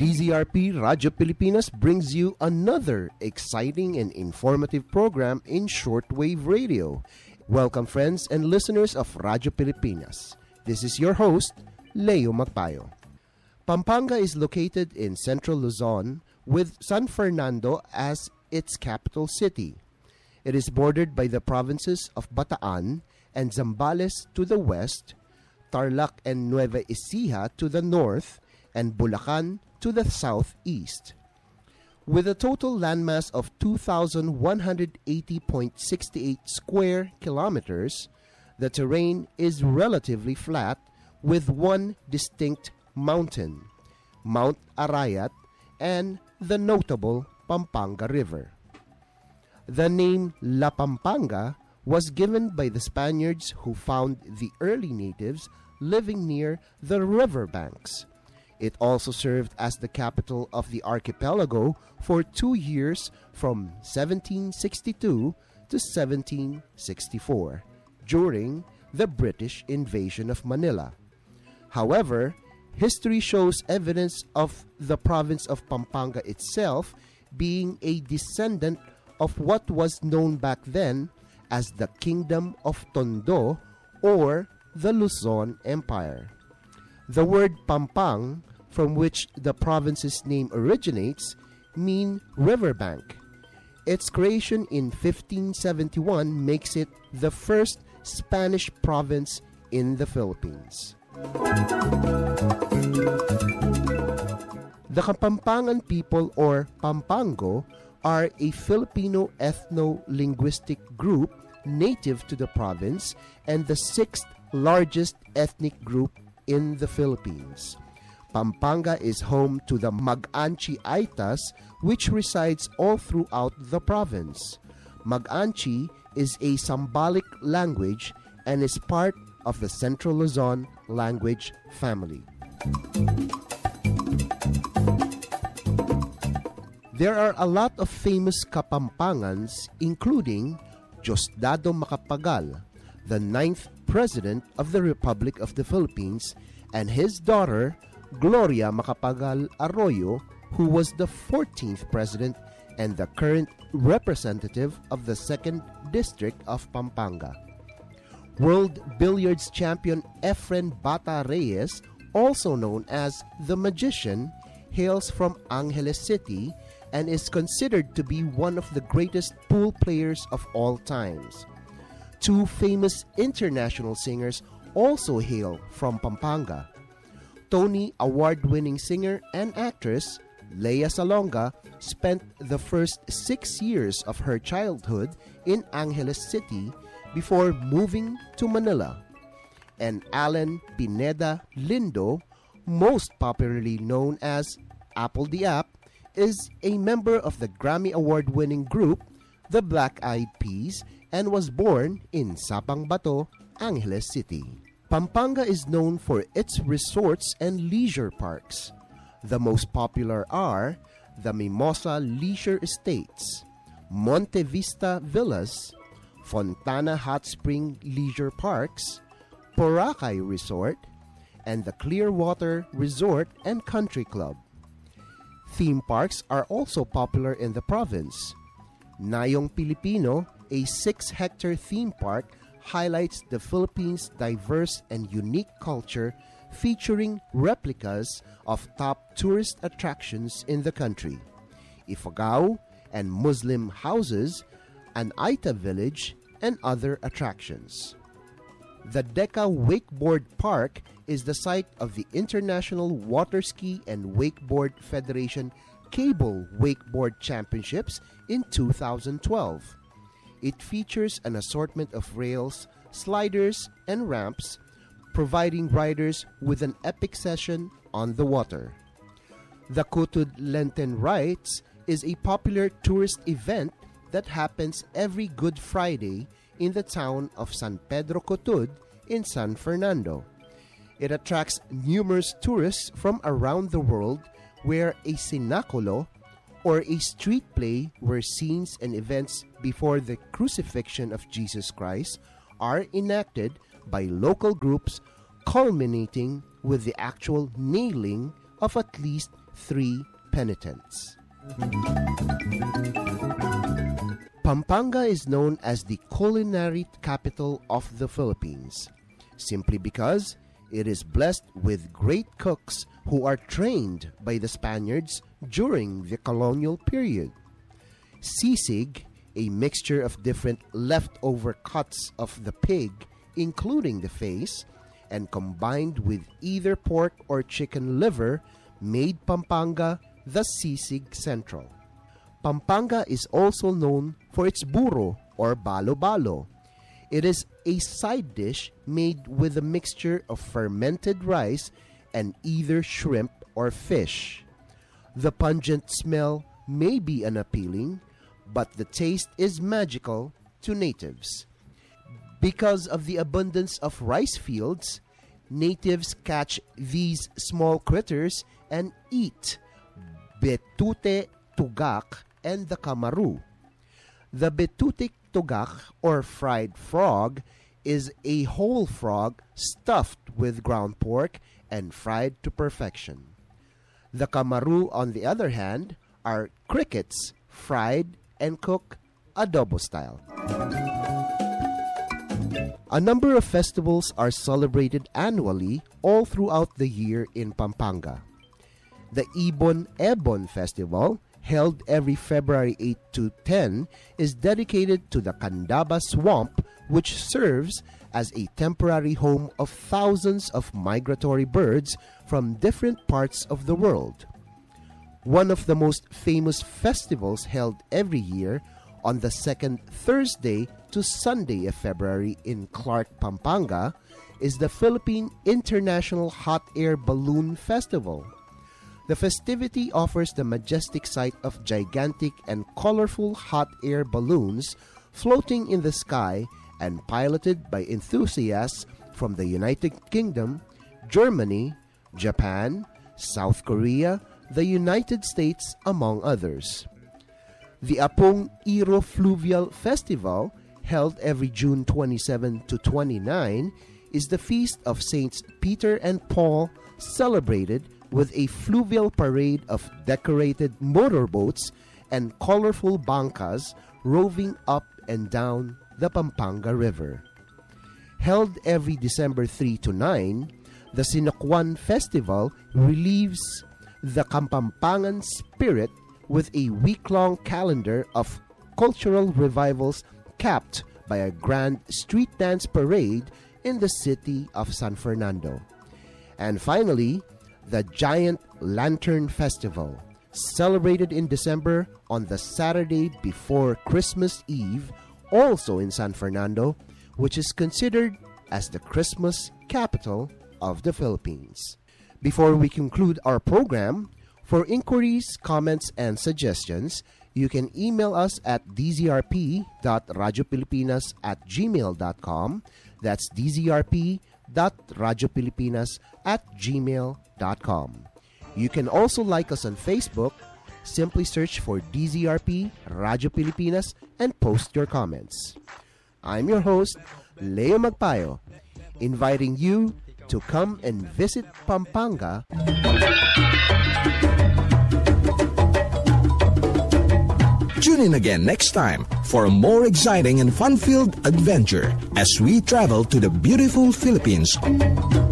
DZRP Radyo Pilipinas brings you another exciting and informative program in shortwave radio. Welcome friends and listeners of Radyo Pilipinas. This is your host, Leo Magpayo. Pampanga is located in central Luzon with San Fernando as its capital city. It is bordered by the provinces of Bataan and Zambales to the west, Tarlac and Nueva Ecija to the north, and Bulacan to the southeast. With a total landmass of 2,180.68 square kilometers, the terrain is relatively flat with one distinct mountain, Mount Arayat, and the notable Pampanga River. The name La Pampanga was given by the Spaniards who found the early natives living near the river banks. It also served as the capital of the archipelago for 2 years from 1762 to 1764 during the British invasion of Manila. However, history shows evidence of the province of Pampanga itself being a descendant of what was known back then as the Kingdom of Tondo or the Luzon Empire. The word Pampang, from which the province's name originates, mean riverbank. Its creation in 1571 makes it the first Spanish province in the Philippines. The Kapampangan people or Pampango are a Filipino ethno-linguistic group native to the province and the sixth largest ethnic group in the Philippines. Pampanga is home to the Mag-Anchi Aitas, which resides all throughout the province. Mag-Anchi is a Sambalic language and is part of the Central Luzon language family. There are a lot of famous Kapampangans, including Diosdado Macapagal, the 9th President of the Republic of the Philippines, and his daughter, Gloria Macapagal Arroyo, who was the 14th President and the current representative of the 2nd District of Pampanga. World Billiards champion Efren Bata Reyes, also known as the Magician, hails from Angeles City and is considered to be one of the greatest pool players of all times. Two famous international singers also hail from Pampanga. Tony Award-winning singer and actress Lea Salonga spent the first 6 years of her childhood in Angeles City before moving to Manila. And Alan Pineda Lindo, most popularly known as Apple the App, is a member of the Grammy Award-winning group The Black Eyed Peas and was born in Sapang Bato, Angeles City. Pampanga is known for its resorts and leisure parks. The most popular are the Mimosa Leisure Estates, Monte Vista Villas, Fontana Hot Spring Leisure Parks, Boracay Resort, and the Clearwater Resort and Country Club. Theme parks are also popular in the province. Nayong Pilipino, a 6-hectare theme park, highlights the Philippines' diverse and unique culture, featuring replicas of top tourist attractions in the country. Ifugao and Muslim houses, an Aita village, and other attractions. The Deca Wakeboard Park is the site of the International Water Ski and Wakeboard Federation Cable Wakeboard Championships in 2012. It features an assortment of rails, sliders, and ramps, providing riders with an epic session on the water. The Kutud Lenten Rites is a popular tourist event that happens every Good Friday in the town of San Pedro Kutud in San Fernando. It attracts numerous tourists from around the world where a sinaculo or a street play where scenes and events before the crucifixion of Jesus Christ are enacted by local groups, culminating with the actual nailing of at least 3 penitents. Pampanga is known as the culinary capital of the Philippines, simply because it is blessed with great cooks who are trained by the Spaniards during the colonial period. Sisig, a mixture of different leftover cuts of the pig, including the face, and combined with either pork or chicken liver, made Pampanga the Sisig Central. Pampanga is also known for its burro or balo-balo. It is a side dish made with a mixture of fermented rice and either shrimp or fish. The pungent smell may be unappealing, but the taste is magical to natives. Because of the abundance of rice fields, natives catch these small critters and eat betute tugak and the kamaru. The betute tugak, or fried frog, is a whole frog stuffed with ground pork and fried to perfection. The kamaru, on the other hand, are crickets fried and cooked adobo style. A number of festivals are celebrated annually all throughout the year in Pampanga. The Ibon Ebon Festival, held every February 8 to 10, is dedicated to the Candaba Swamp, which serves as a temporary home of thousands of migratory birds from different parts of the world. One of the most famous festivals held every year on the second Thursday to Sunday of February in Clark, Pampanga, is the Philippine International Hot Air Balloon Festival. The festivity offers the majestic sight of gigantic and colorful hot air balloons floating in the sky and piloted by enthusiasts from the United Kingdom, Germany, Japan, South Korea, the United States, among others. The Apong Iro Fluvial Festival, held every June 27 to 29, is the feast of Saints Peter and Paul, celebrated with a fluvial parade of decorated motorboats and colorful bangkas roving up and down the Pampanga River. Held every December 3 to 9, the Sinokwan Festival relieves the Kapampangan spirit with a week-long calendar of cultural revivals capped by a grand street dance parade in the city of San Fernando. And finally, the Giant Lantern Festival, celebrated in December on the Saturday before Christmas Eve, also in San Fernando, which is considered as the Christmas capital of the Philippines. Before we conclude our program, for inquiries, comments, and suggestions, you can email us at dzrp.radiopilipinas@gmail.com. That's dzrp.radiopilipinas@gmail.com. You can also like us on Facebook. Simply search for DZRP Radio Pilipinas and post your comments. I'm your host, Leo Magpayo, inviting you to come and visit Pampanga. Tune in again next time for a more exciting and fun-filled adventure as we travel to the beautiful Philippines.